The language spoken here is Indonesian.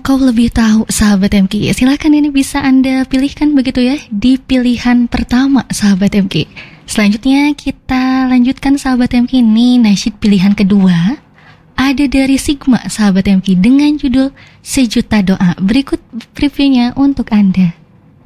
kau lebih tahu, sahabat MK? Silakan, ini bisa Anda pilihkan begitu ya, di pilihan pertama, sahabat MK. Selanjutnya kita lanjutkan, sahabat MK, ini nasyid pilihan kedua. Ada dari Sigma, sahabat MK, dengan judul Sejuta Doa. Berikut previewnya untuk Anda.